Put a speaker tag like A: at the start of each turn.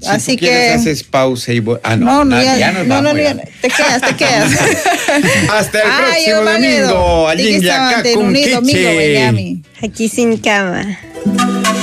A: Así
B: que haces pausa y
A: no, te quedas.
B: Hasta el próximo domingo, allí en Yacá con Quiche.
C: Aquí sin cama.